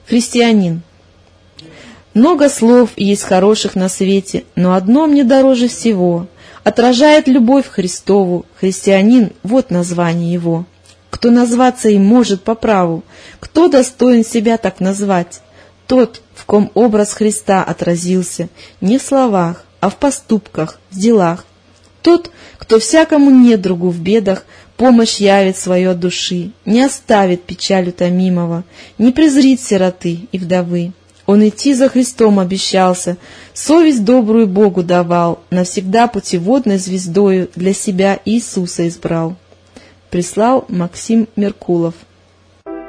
Христианин. Много слов есть хороших на свете, но одно мне дороже всего. Отражает любовь Христову, христианин, вот название его. Кто назваться им может по праву? Кто достоин себя так назвать? Тот, в ком образ Христа отразился, не в словах, а в поступках, в делах. Тот, кто всякому недругу в бедах помощь явит свою от души, не оставит печаль утомимого, не презрит сироты и вдовы. Он идти за Христом обещался, совесть добрую Богу давал, навсегда путеводной звездою для себя Иисуса избрал. Прислал Максим Меркулов.